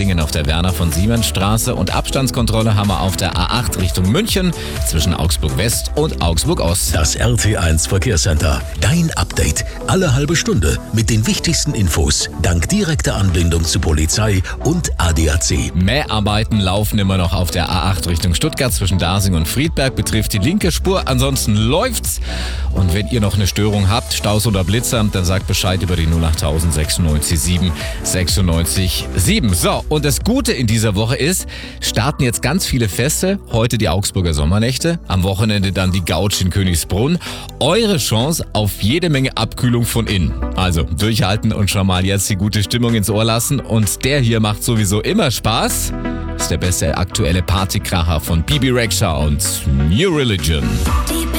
Reutlingen auf der Werner von Siemens Straße und Abstandskontrolle haben wir auf der A8 Richtung München zwischen Augsburg West und Augsburg Ost. Das RT1 Verkehrscenter. Dein Update. Alle halbe Stunde mit den wichtigsten Infos. Dank direkter Anbindung zu Polizei und ADAC. Mäharbeiten laufen immer noch auf der A8 Richtung Stuttgart zwischen Dasing und Friedberg. Betrifft die linke Spur. Ansonsten läuft's. Und wenn ihr noch eine Störung habt, Staus oder Blitzer, dann sagt Bescheid über die 08000 96 7 96 7. So, und das Gute in dieser Woche ist, starten jetzt ganz viele Feste. Heute die Augsburger Sommernächte, am Wochenende dann die Gautsch in Königsbrunn. Eure Chance auf jede Menge Abkühlung von innen. Also durchhalten und schon mal jetzt die gute Stimmung ins Ohr lassen. Und der hier macht sowieso immer Spaß. Ist der beste aktuelle Partykracher von Bibi Rexha und New Religion.